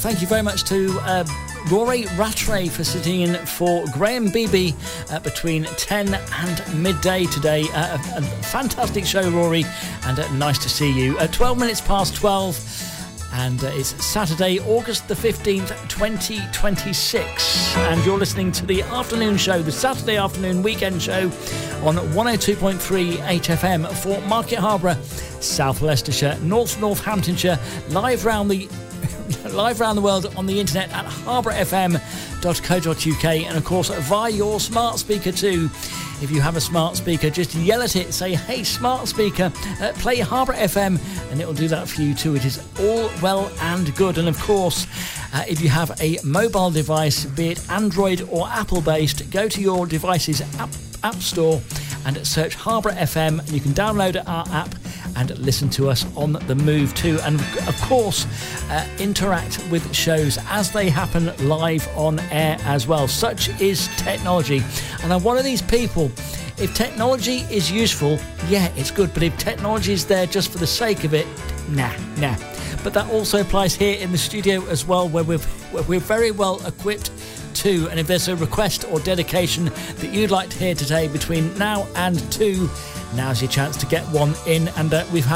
Thank you very much to Rory Rattray for sitting in for Graham Beebe between 10 and midday today. A fantastic show, Rory, and nice to see you. 12 minutes past 12. And it's Saturday, August the 15th, 2026. And you're listening to the afternoon show, the Saturday afternoon weekend show on 102.3 HFM for Market Harborough, South Leicestershire, Northamptonshire, live round the world on the internet at harbourfm.co.uk, and of course via your smart speaker too. If you have a smart speaker, just yell at it, say, hey smart speaker, play Harbour FM, and it will do that for you too. It is all well and good. And of course, if you have a mobile device, be it Android or Apple based, go to your device's app store and search Harbour FM, and you can download our app and listen to us on the move too. And of course, interact with shows as they happen live on air as well. Such is technology. And I'm one of these people, if technology is useful, yeah, it's good. But if technology is there just for the sake of it, nah. But that also applies here in the studio as well, where we're very well equipped too. And if there's a request or dedication that you'd like to hear today between now and 2, now's your chance to get one in. And we've had